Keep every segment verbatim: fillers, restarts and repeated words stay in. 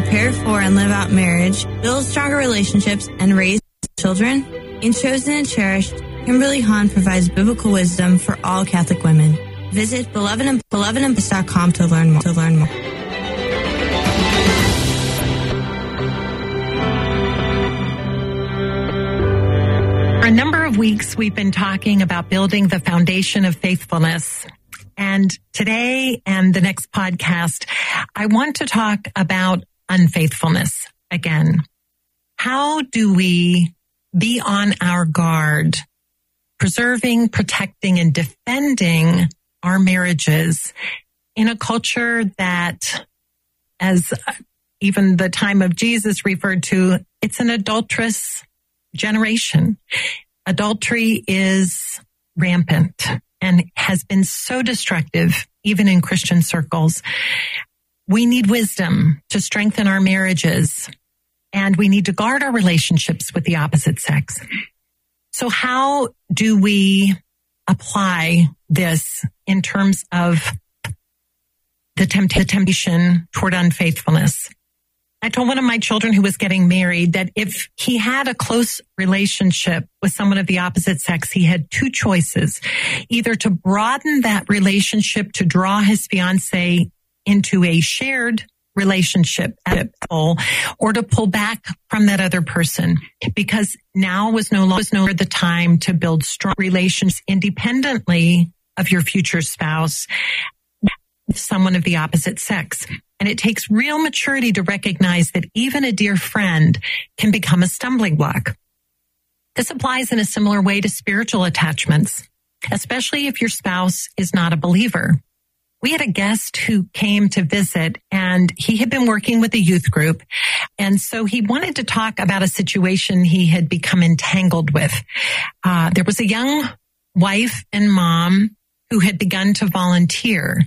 prepare for and live out marriage, build stronger relationships, and raise children? In Chosen and Cherished, Kimberly Hahn provides biblical wisdom for all Catholic women. Visit beloved and beloved and dot com to learn more. To learn more. For a number of weeks, we've been talking about building the foundation of faithfulness. And today and the next podcast, I want to talk about unfaithfulness again. How do we be on our guard, preserving, protecting, and defending our marriages in a culture that, as even the time of Jesus referred to, it's an adulterous generation. Adultery is rampant and has been so destructive, even in Christian circles. We need wisdom to strengthen our marriages, and we need to guard our relationships with the opposite sex. So how do we apply this in terms of the temptation toward unfaithfulness? I told one of my children who was getting married that if he had a close relationship with someone of the opposite sex, he had two choices: either to broaden that relationship to draw his fiancée into a shared relationship, or to pull back from that other person, because now was no longer the time to build strong relations independently of your future spouse, someone of the opposite sex. And it takes real maturity to recognize that even a dear friend can become a stumbling block. This applies in a similar way to spiritual attachments, especially if your spouse is not a believer. We had a guest who came to visit, and he had been working with a youth group. And so he wanted to talk about a situation he had become entangled with. Uh, there was a young wife and mom who had begun to volunteer.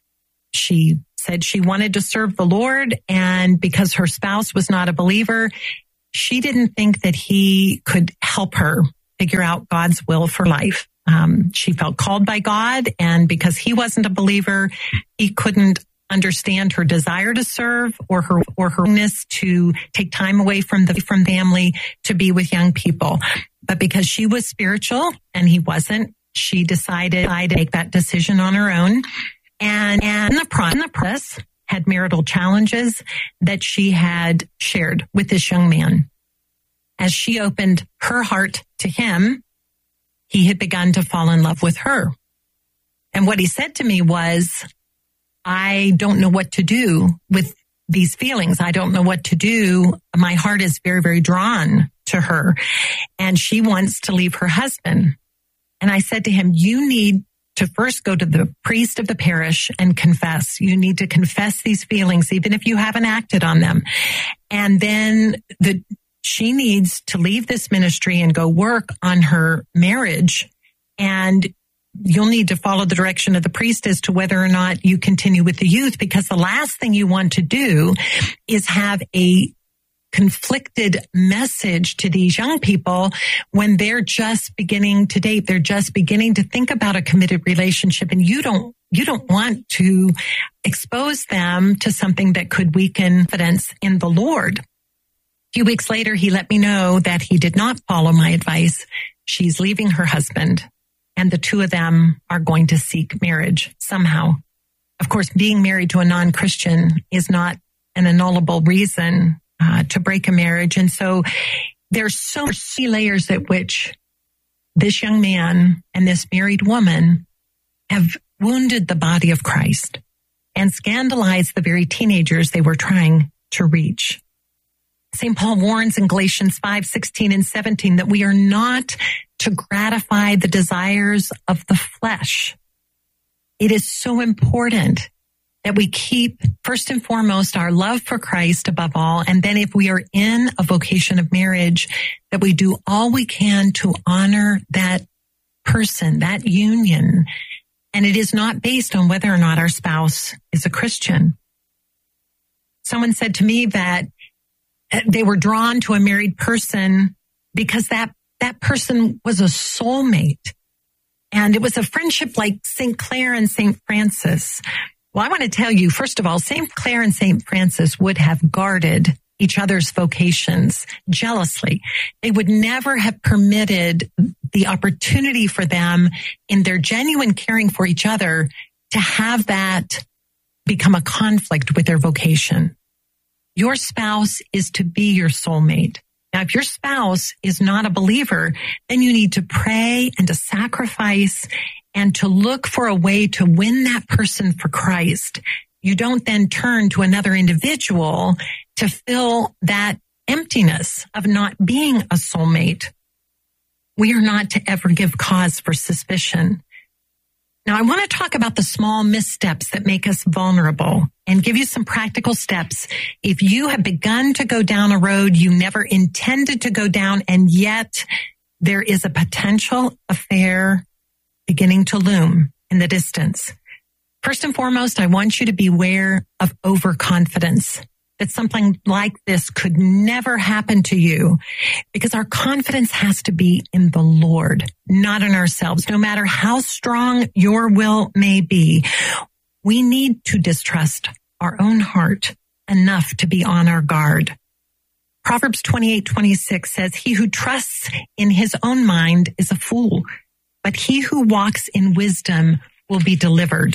She said she wanted to serve the Lord, and because her spouse was not a believer, she didn't think that he could help her figure out God's will for life. Um, she felt called by God, and because he wasn't a believer, he couldn't understand her desire to serve or her or her willingness to take time away from the from family to be with young people. But because she was spiritual and he wasn't, she decided to make that decision on her own. And, and in the process, had marital challenges that she had shared with this young man. As she opened her heart to him, he had begun to fall in love with her. And what he said to me was, I don't know what to do with these feelings. I don't know what to do. My heart is very, very drawn to her, and she wants to leave her husband. And I said to him, you need to first go to the priest of the parish and confess. You need to confess these feelings, even if you haven't acted on them. And then the she needs to leave this ministry and go work on her marriage. And you'll need to follow the direction of the priest as to whether or not you continue with the youth, because the last thing you want to do is have a conflicted message to these young people when they're just beginning to date. They're just beginning to think about a committed relationship, and you don't you don't want to expose them to something that could weaken confidence in the Lord. A few weeks later, he let me know that he did not follow my advice. She's leaving her husband, and the two of them are going to seek marriage somehow. Of course, being married to a non-Christian is not an annullable reason uh, to break a marriage. And so there's so many layers at which this young man and this married woman have wounded the body of Christ and scandalized the very teenagers they were trying to reach. Saint Paul warns in Galatians five, sixteen and seventeen that we are not to gratify the desires of the flesh. It is so important that we keep first and foremost our love for Christ above all. And then if we are in a vocation of marriage, that we do all we can to honor that person, that union. And it is not based on whether or not our spouse is a Christian. Someone said to me that they were drawn to a married person because that, that person was a soulmate. And it was a friendship like Saint Clare and Saint Francis. Well, I want to tell you, first of all, Saint Clare and Saint Francis would have guarded each other's vocations jealously. They would never have permitted the opportunity for them in their genuine caring for each other to have that become a conflict with their vocation. Your spouse is to be your soulmate. Now, if your spouse is not a believer, then you need to pray and to sacrifice and to look for a way to win that person for Christ. You don't then turn to another individual to fill that emptiness of not being a soulmate. We are not to ever give cause for suspicion. Now, I want to talk about the small missteps that make us vulnerable and give you some practical steps. If you have begun to go down a road you never intended to go down, and yet there is a potential affair beginning to loom in the distance. First and foremost, I want you to beware of overconfidence, that something like this could never happen to you, because our confidence has to be in the Lord, not in ourselves. No matter how strong your will may be, we need to distrust our own heart enough to be on our guard. Proverbs twenty-eight twenty-six says, "He who trusts in his own mind is a fool, but he who walks in wisdom will be delivered."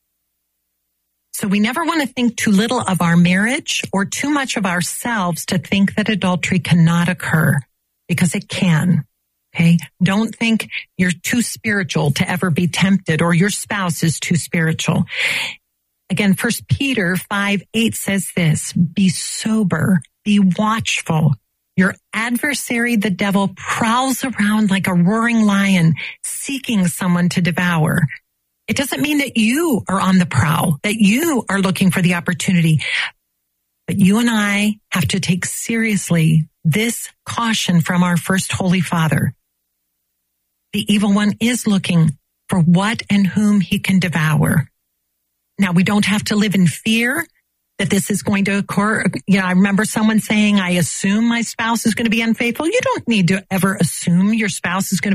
So we never want to think too little of our marriage or too much of ourselves to think that adultery cannot occur, because it can. Okay. Don't think you're too spiritual to ever be tempted, or your spouse is too spiritual. Again, First Peter five eight says this, "Be sober, be watchful. Your adversary, the devil, prowls around like a roaring lion, seeking someone to devour." It doesn't mean that you are on the prowl, that you are looking for the opportunity. But you and I have to take seriously this caution from our first Holy Father. The evil one is looking for what and whom he can devour. Now, we don't have to live in fear that this is going to occur. You know, I remember someone saying, "I assume my spouse is going to be unfaithful." You don't need to ever assume your spouse is going to